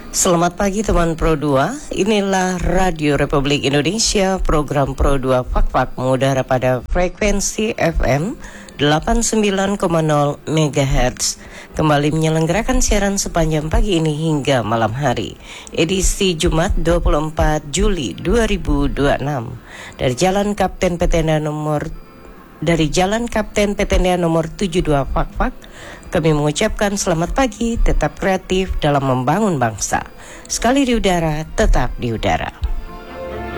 Selamat pagi teman Pro 2, inilah Radio Republik Indonesia, program Pro 2 Fak-Fak mengudara pada frekuensi FM 89,0 MHz. Kembali menyelenggarakan siaran sepanjang pagi ini hingga malam hari, edisi Jumat 24 Juli 2026 dari Jalan Kapten Petenda nomor 72 Fak-Fak. Kami mengucapkan selamat pagi, tetap kreatif dalam membangun bangsa. Sekali di udara, tetap di udara.